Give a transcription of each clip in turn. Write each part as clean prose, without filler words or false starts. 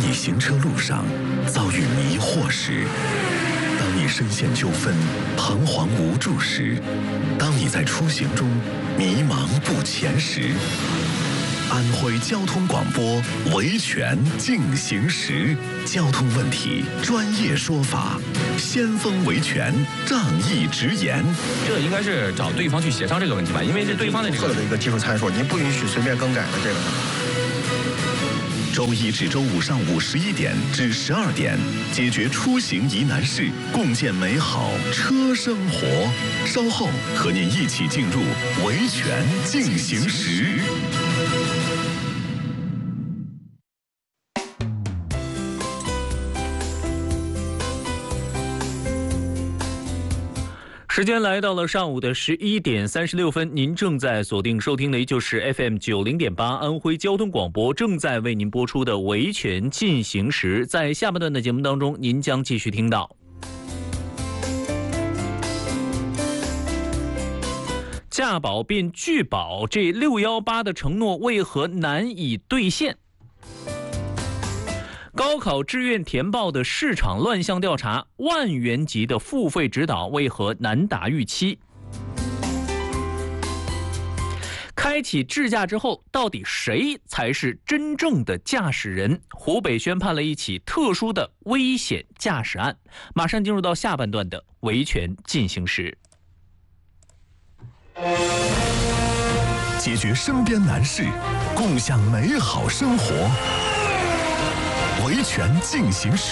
你行车路上遭遇迷惑时，当你深陷纠纷、彷徨无助时，当你在出行中迷茫不前时，安徽交通广播维权进行时，交通问题专业说法，先锋维权，仗义直言。 这应该是找对方去协商这个问题吧，因为是对方的这个的一个技术参数，您不允许随便更改的这个。 周一至周五上午11点至12点，解决出行疑难事，共建美好车生活。稍后和您一起进入维权进行时。 时间来到了上午的11点36分，您正在锁定收听的依旧是 FM90.8 安徽交通广播正在为您播出的维权进行时。在下半段的节目当中，您将继续听到价保变拒保，这618的承诺为何难以兑现？高考志愿填报的市场乱象调查，万元级的付费指导为何难达预期？开启智驾之后，到底谁才是真正的驾驶人？湖北宣判了一起特殊的危险驾驶案。马上进入到下半段的维权进行时。 解决身边难事，共享美好生活。维权进行时。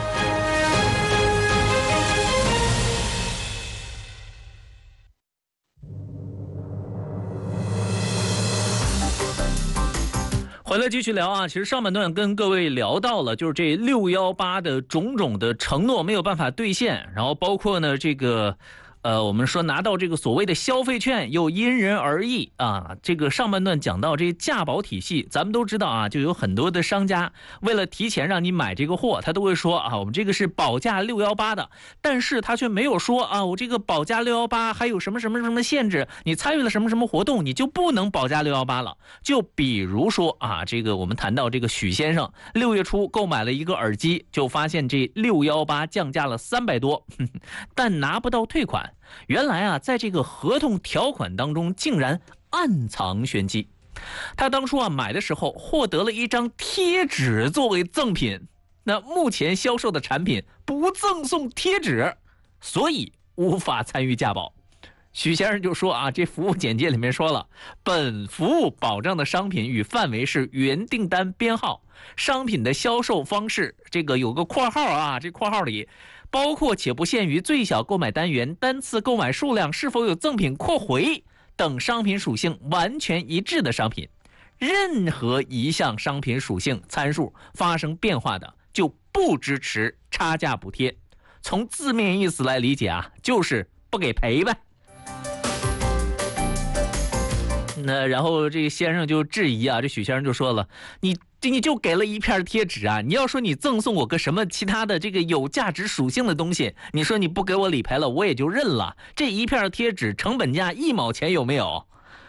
回来继续聊啊，其实上半段跟各位聊到了，就是这618的种种的承诺没有办法兑现，然后包括呢这个我们说拿到这个所谓的消费券又因人而异啊。这个上半段讲到这价保体系，咱们都知道啊，就有很多的商家为了提前让你买这个货，他都会说啊，我们这个是保价618的，但是他却没有说啊，我这个保价618还有什么什么什么限制，你参与了什么什么活动，你就不能保价618了。就比如说啊，这个我们谈到这个许先生6月初购买了一个耳机，就发现这618降价了300多，但拿不到退款。原来啊，在这个合同条款当中竟然暗藏玄机。他当初啊买的时候获得了一张贴纸作为赠品，那目前销售的产品不赠送贴纸，所以无法参与价保。许先生就说啊，这服务简介里面说了，本服务保障的商品与范围是原订单编号，商品的销售方式，这个有个括号啊，这括号里包括且不限于最小购买单元、单次购买数量、是否有赠品扩回等商品属性完全一致的商品。任何一项商品属性参数发生变化的，就不支持差价补贴。从字面意思来理解啊，就是不给赔呗。那然后这个先生就质疑啊，这许先生就说了，你就给了一片贴纸啊，你要说你赠送我个什么其他的这个有价值属性的东西，你说你不给我理赔了，我也就认了。这一片贴纸成本价1毛钱有没有？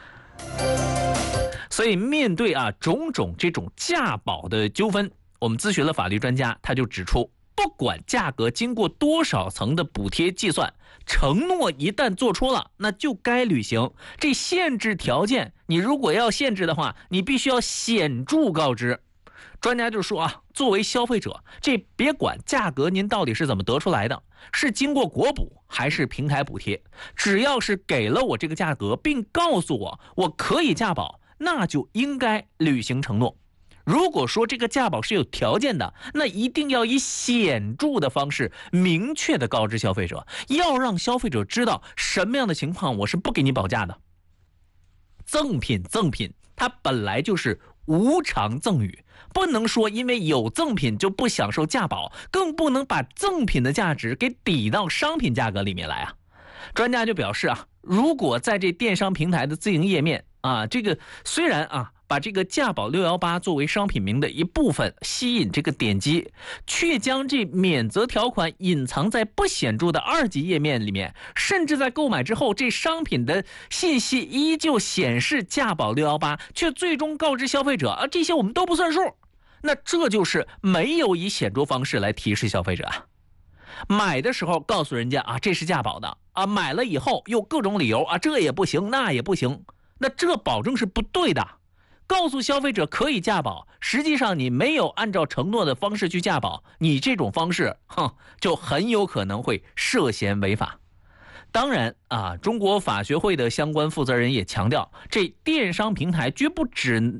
所以面对啊种种这种价保的纠纷，我们咨询了法律专家，他就指出，不管价格经过多少层的补贴计算，承诺一旦做出了，那就该履行。这限制条件，你如果要限制的话，你必须要显著告知。专家就说啊，作为消费者，这别管价格您到底是怎么得出来的，是经过国补还是平台补贴，只要是给了我这个价格，并告诉我我可以价保，那就应该履行承诺。如果说这个价保是有条件的，那一定要以显著的方式明确的告知消费者，要让消费者知道什么样的情况我是不给你保价的。赠品它本来就是无偿赠与，不能说因为有赠品就不享受价保，更不能把赠品的价值给抵到商品价格里面来啊。专家就表示啊，如果在这电商平台的自营页面啊，这个虽然啊把这个价保618作为商品名的一部分吸引这个点击，却将这免责条款隐藏在不显著的2级页面里面，甚至在购买之后这商品的信息依旧显示价保618，却最终告知消费者啊，这些我们都不算数。 那这就是没有以显著方式来提示消费者啊。买的时候告诉人家啊，这是价保的啊，买了以后又各种理由啊，这也不行那也不行，那这保证是不对的。告诉消费者可以价保，实际上你没有按照承诺的方式去价保，你这种方式就很有可能会涉嫌违法。当然啊，中国法学会的相关负责人也强调，这电商平台绝不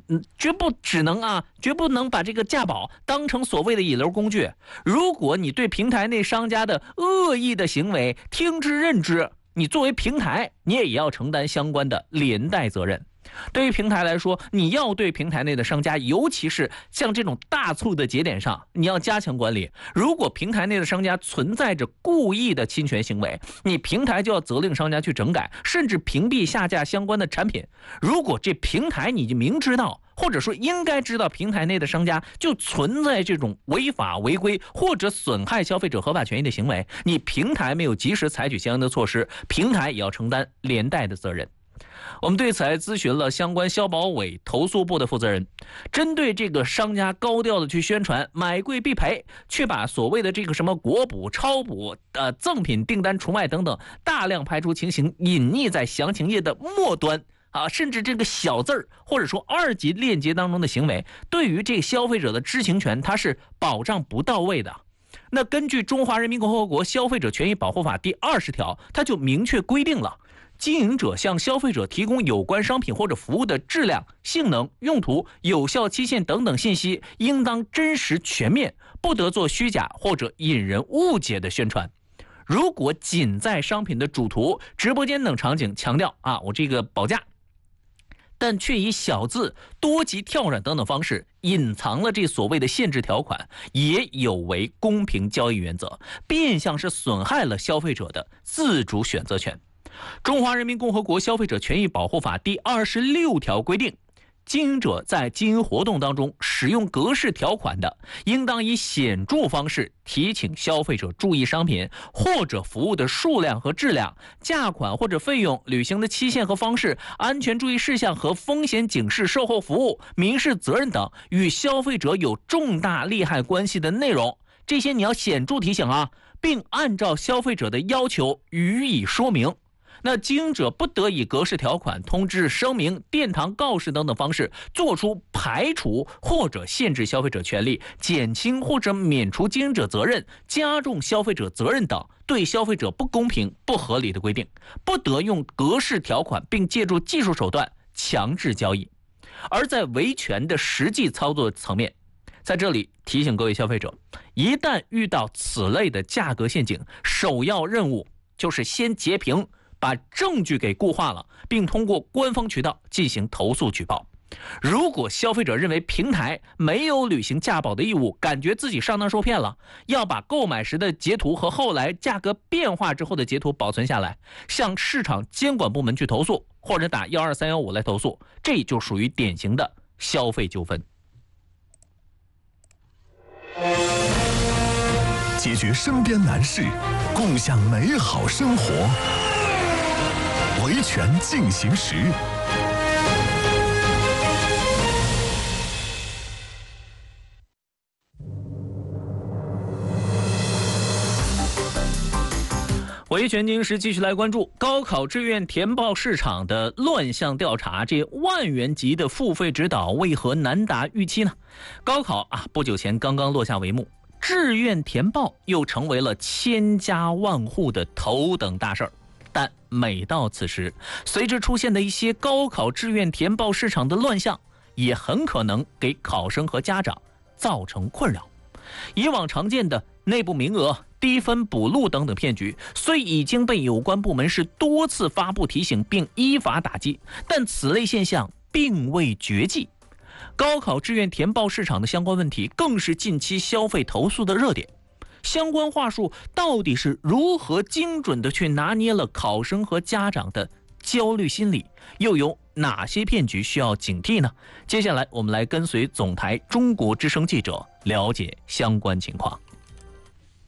能把这个价保当成所谓的引流工具。如果你对平台内商家的恶意的行为听之任之，你作为平台，你也要承担相关的连带责任。对于平台来说，你要对平台内的商家，尤其是像这种大促的节点上，你要加强管理。如果平台内的商家存在着故意的侵权行为，你平台就要责令商家去整改，甚至屏蔽下架相关的产品。如果这平台你就明知道，或者说应该知道平台内的商家就存在这种违法违规或者损害消费者合法权益的行为，你平台没有及时采取相应的措施，平台也要承担连带的责任。我们对此还咨询了相关消保委投诉部的负责人，针对这个商家高调的去宣传买贵必赔，却把所谓的这个什么国补、超补、赠品订单除卖等等大量排除情形隐匿在详情页的末端啊，甚至这个小字儿或者说二级链接当中的行为，对于这个消费者的知情权它是保障不到位的。那根据《中华人民共和国消费者权益保护法》第20条，它就明确规定了，经营者向消费者提供有关商品或者服务的质量、性能、用途、有效期限等等信息，应当真实全面，不得做虚假或者引人误解的宣传。如果仅在商品的主图、直播间等场景强调我这个保价，但却以小字、多级跳转等等方式隐藏了这所谓的限制条款，也有违公平交易原则，变相是损害了消费者的自主选择权。中华人民共和国消费者权益保护法第26条规定，经营者在经营活动当中使用格式条款的，应当以显著方式提醒消费者注意商品或者服务的数量和质量、价款或者费用、履行的期限和方式、安全注意事项和风险警示、售后服务、民事责任等与消费者有重大利害关系的内容，这些你要显著提醒并按照消费者的要求予以说明。那经营者不得以格式条款、通知、声明、殿堂告示等等方式做出排除或者限制消费者权利、减轻或者免除经营者责任、加重消费者责任等对消费者不公平、不合理的规定，不得用格式条款并借助技术手段强制交易。而在维权的实际操作层面，在这里提醒各位消费者，一旦遇到此类的价格陷阱，首要任务就是先截屏，把证据给固化了，并通过官方渠道进行投诉举报。如果消费者认为平台没有履行价保的义务，感觉自己上当受骗了，要把购买时的截图和后来价格变化之后的截图保存下来，向市场监管部门去投诉，或者打12315来投诉，这就属于典型的消费纠纷。 解决身边难事，共享美好生活。维权进行时。 维权进行时继续来关注高考志愿填报市场的乱象调查，这万元级的付费指导为何难达预期呢？高考不久前刚刚落下帷幕，志愿填报又成为了千家万户的头等大事儿。但每到此时，随着出现的一些高考志愿填报市场的乱象，也很可能给考生和家长造成困扰。以往常见的内部名额、低分补录等等骗局，虽已经被有关部门是多次发布提醒并依法打击，但此类现象并未绝迹。高考志愿填报市场的相关问题，更是近期消费投诉的热点。相关话术到底是如何精准的去拿捏了考生和家长的焦虑心理，又有哪些骗局需要警惕呢？接下来我们来跟随总台中国之声记者了解相关情况。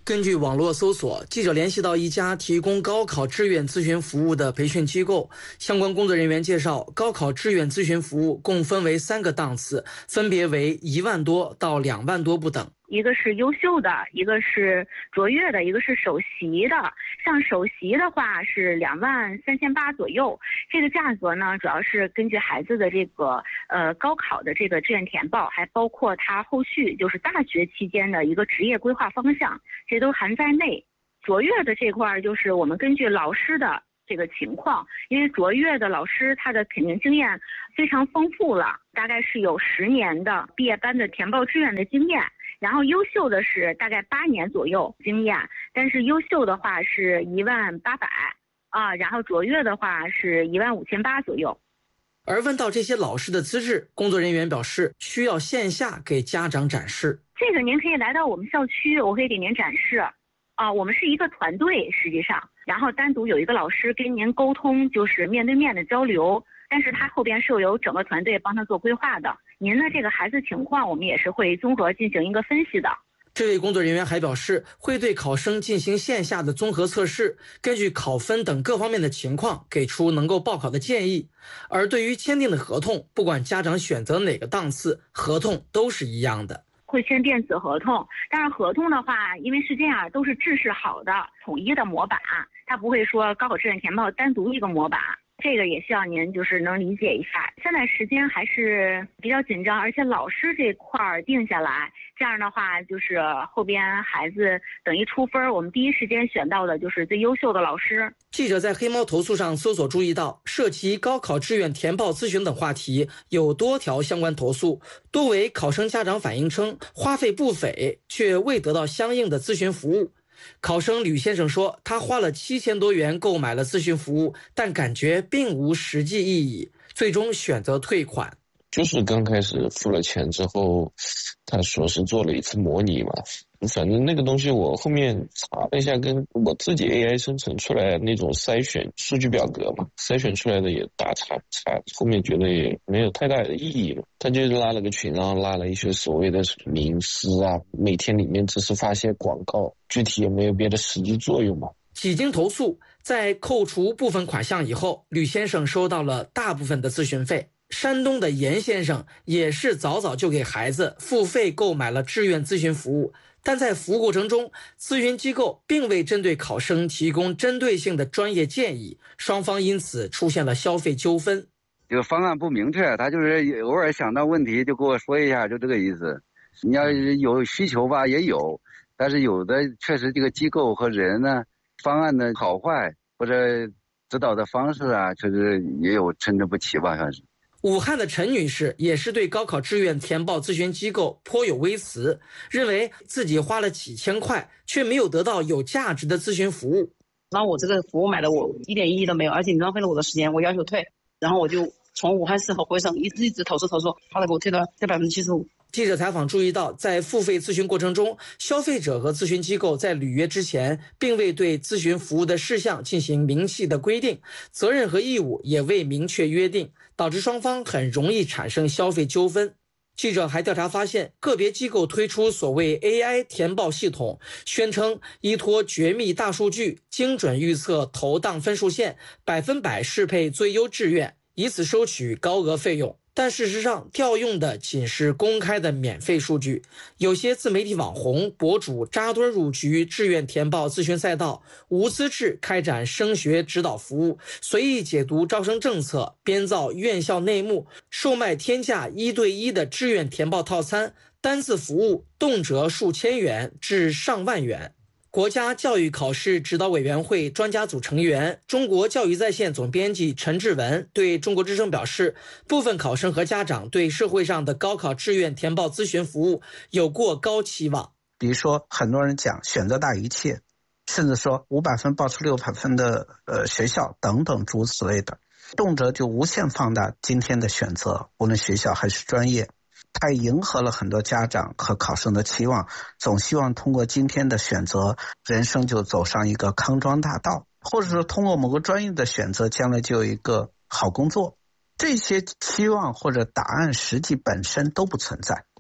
根据网络搜索，记者联系到一家提供高考志愿咨询服务的培训机构，相关工作人员介绍，高考志愿咨询服务共分为3个档次，分别为1万多到2万多不等。 一个是优秀的，一个是卓越的，一个是首席的。像首席的话是23800左右，这个价格呢，主要是根据孩子的这个高考的这个志愿填报，还包括他后续就是大学期间的一个职业规划方向，这都含在内。卓越的这块就是我们根据老师的这个情况，因为卓越的老师他的肯定经验非常丰富了，大概是有10年的毕业班的填报志愿的经验。然后优秀的是大概8年左右经验，但是优秀的话是18000啊，然后卓越的话是15800左右。 而问到这些老师的资质，工作人员表示需要线下给家长展示。 这个您可以来到我们校区，我可以给您展示。我们是一个团队，实际上，然后单独有一个老师跟您沟通，就是面对面的交流。但是他后边是有整个团队帮他做规划的。您的这个孩子情况，我们也是会综合进行一个分析的。 这位工作人员还表示，会对考生进行线下的综合测试，根据考分等各方面的情况，给出能够报考的建议。而对于签订的合同，不管家长选择哪个档次，合同都是一样的。 会签电子合同，但是合同的话，因为是这样，都是制式好的统一的模板，它不会说高考志愿填报单独一个模板。这个也希望您就是能理解一下，现在时间还是比较紧张，而且老师这块定下来，这样的话就是后边孩子等于出分，我们第一时间选到的就是最优秀的老师。 记者在黑猫投诉上搜索注意到，涉及高考志愿填报咨询等话题有多条相关投诉，多为考生家长反映称花费不菲，却未得到相应的咨询服务。考生吕先生说，他花了7000多元购买了咨询服务，但感觉并无实际意义，最终选择退款。 就是刚开始付了钱之后，他说是做了一次模拟嘛，反正那个东西我后面查了一下，跟我自己 AI 生成出来的那种筛选数据表格嘛，筛选出来的也大差不差，后面觉得也没有太大的意义了。他就是拉了个群，然后拉了一些所谓的名师啊，每天里面只是发些广告，具体也没有别的实际作用嘛。 几经投诉，在扣除部分款项以后，吕先生收到了大部分的咨询费。山东的严先生也是早早就给孩子付费购买了志愿咨询服务，但在服务过程中，咨询机构并未针对考生提供针对性的专业建议，双方因此出现了消费纠纷。 这个方案不明确，他就是偶尔想到问题就跟我说一下，就这个意思。你要有需求吧，也有，但是有的确实这个机构和人呢，方案的好坏或者指导的方式啊，确实也有参差不齐吧，算是。 武汉的陈女士也是对高考志愿填报咨询机构颇有微词，认为自己花了几千块，却没有得到有价值的咨询服务。 然后我这个服务买的我一点意义都没有，而且你浪费了我的时间，我要求退。然后我就从武汉市和回省一直投诉，后来给我退了75%。 记者采访注意到，在付费咨询过程中，消费者和咨询机构在履约之前并未对咨询服务的事项进行明细的规定，责任和义务也未明确约定，导致双方很容易产生消费纠纷。记者还调查发现，个别机构推出所谓 AI 填报系统，宣称依托绝密大数据，精准预测投档分数线，100%适配最优志愿，以此收取高额费用。但事实上，调用的仅是公开的免费数据。有些自媒体网红博主扎堆入局志愿填报咨询赛道，无资质开展升学指导服务，随意解读招生政策，编造院校内幕，售卖天价1对1的志愿填报套餐，单次服务动辄数千元至上万元。国家教育考试指导委员会专家组成员、中国教育在线总编辑陈志文对中国之声表示，部分考生和家长对社会上的高考志愿填报咨询服务有过高期望。 比如说，很多人讲选择大于一切，甚至说500分报出600分的学校等等诸如此类的，动辄就无限放大今天的选择，无论学校还是专业。它也迎合了很多家长和考生的期望，总希望通过今天的选择，人生就走上一个康庄大道，或者说通过某个专业的选择，将来就有一个好工作。这些期望或者答案实际本身都不存在。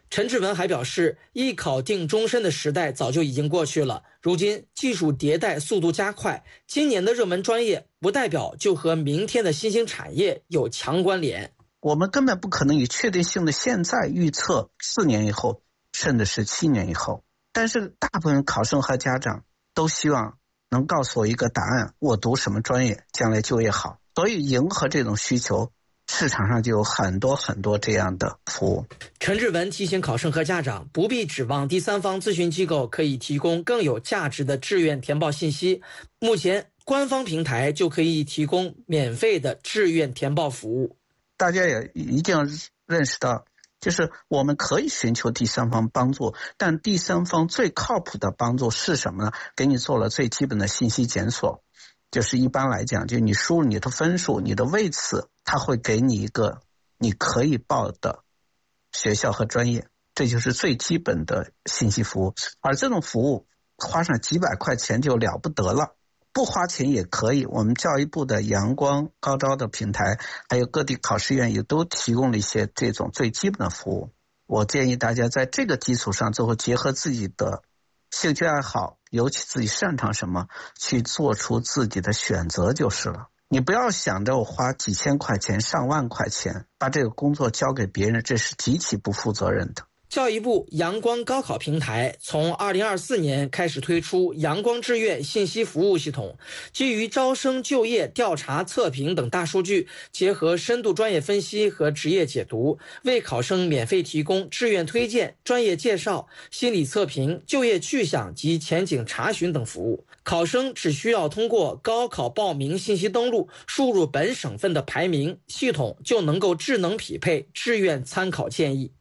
陈志文还表示，一考定终身的时代早就已经过去了，如今技术迭代速度加快，今年的热门专业不代表就和明天的新兴产业有强关联。 我们根本不可能以确定性的现在预测4年以后，甚至是7年以后。但是大部分考生和家长都希望能告诉我一个答案，我读什么专业将来就业好。所以迎合这种需求，市场上就有很多这样的服务。 陈志文提醒考生和家长，不必指望第三方咨询机构可以提供更有价值的志愿填报信息，目前官方平台就可以提供免费的志愿填报服务。 大家也一定认识到，就是我们可以寻求第三方帮助，但第三方最靠谱的帮助是什么呢？给你做了最基本的信息检索，就是一般来讲，就你输入你的分数、你的位次，他会给你一个你可以报的学校和专业，这就是最基本的信息服务。而这种服务花上几百块钱就了不得了，不花钱也可以。我们教育部的阳光高招的平台，还有各地考试院也都提供了一些这种最基本的服务。我建议大家在这个基础上，最后结合自己的兴趣爱好，尤其自己擅长什么，去做出自己的选择就是了。你不要想着我花几千块钱、上万块钱把这个工作交给别人，这是极其不负责任的。 教育部阳光高考平台从2024年开始推出阳光志愿信息服务系统，基于招生、就业、调查、测评等大数据，结合深度专业分析和职业解读，为考生免费提供志愿推荐、专业介绍、心理测评、就业去向及前景查询等服务。考生只需要通过高考报名信息登录，输入本省份的排名，系统就能够智能匹配志愿参考建议。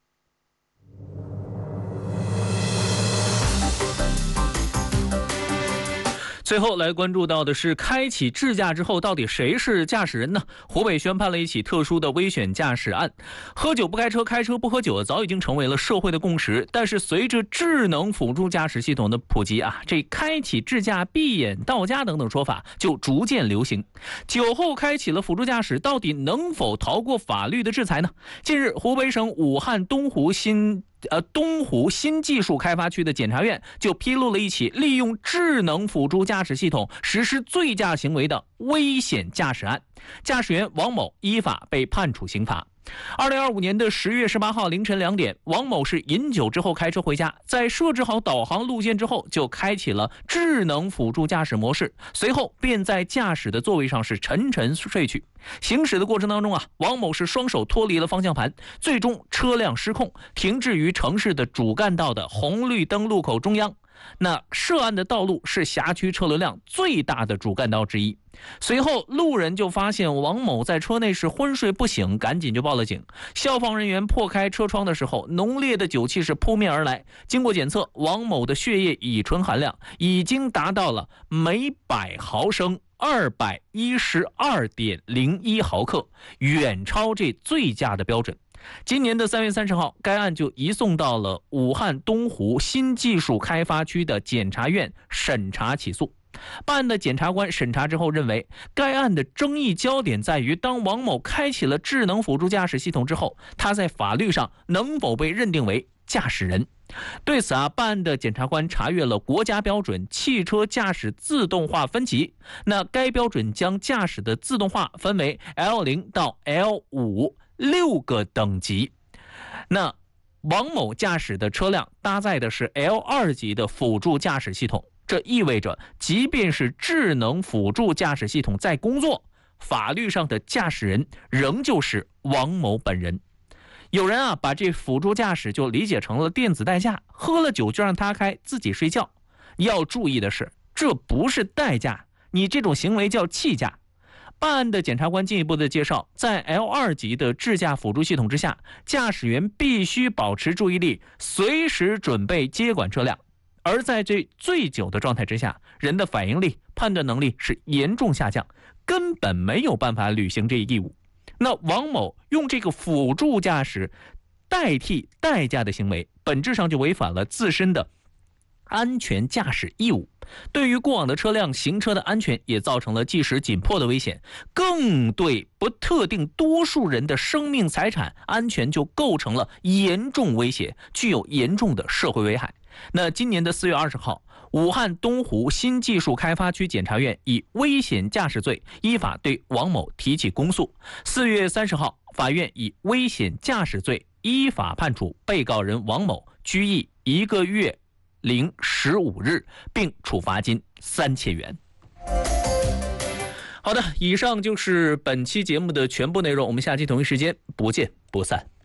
最后来关注到的是，开启智驾之后，到底谁是驾驶人呢？湖北宣判了一起特殊的危险驾驶案。喝酒不开车，开车不喝酒，早已经成为了社会的共识。但是随着智能辅助驾驶系统的普及啊，这开启智驾、闭眼到家等等说法就逐渐流行。酒后开启了辅助驾驶，到底能否逃过法律的制裁呢？近日，湖北省武汉东湖新技术开发区的检察院就披露了一起利用智能辅助驾驶系统实施醉驾行为的危险驾驶案，驾驶员王某依法被判处刑罚。2025年的10月18号凌晨2点，王某是饮酒之后开车回家，在设置好导航路线之后，就开启了智能辅助驾驶模式，随后便在驾驶的座位上是沉沉睡去。行驶的过程当中啊，王某是双手脱离了方向盘，最终车辆失控，停滞于城市的主干道的红绿灯路口中央。那涉案的道路是辖区车流量最大的主干道之一。随后路人就发现王某在车内是昏睡不醒，赶紧就报了警。消防人员破开车窗的时候，浓烈的酒气是扑面而来。经过检测，王某的血液乙醇含量已经达到了每100毫升212.01毫克，远超这醉驾的标准。今年的3月30号，该案就移送到了武汉东湖新技术开发区的检察院审查起诉。办案的检察官审查之后认为，该案的争议焦点在于，当王某开启了智能辅助驾驶系统之后，他在法律上能否被认定为驾驶人。对此啊，办案的检察官查阅了国家标准汽车驾驶自动化分级，那该标准将驾驶的自动化分为 L0 到 L5 6个等级。那王某驾驶的车辆搭载的是 L2 级的辅助驾驶系统，这意味着即便是智能辅助驾驶系统在工作，法律上的驾驶人仍旧是王某本人。有人啊把这辅助驾驶就理解成了电子代驾，喝了酒就让他开，自己睡觉。要注意的是，这不是代驾，你这种行为叫弃驾。办案的检察官进一步的介绍，在 L2 级的智驾辅助系统之下，驾驶员必须保持注意力，随时准备接管车辆。而在这醉酒的状态之下，人的反应力、判断能力是严重下降，根本没有办法履行这一义务。那王某用这个辅助驾驶代替代驾的行为，本质上就违反了自身的安全驾驶义务。 对于过往的车辆行车的安全也造成了即时紧迫的危险，更对不特定多数人的生命财产安全就构成了严重威胁，具有严重的社会危害。那今年的4月20号，武汉东湖新技术开发区检察院以危险驾驶罪依法对王某提起公诉。4月30号，法院以危险驾驶罪依法判处被告人王某拘役1个月零15日，并处罚金3000元。好的，以上就是本期节目的全部内容，我们下期同一时间不见不散。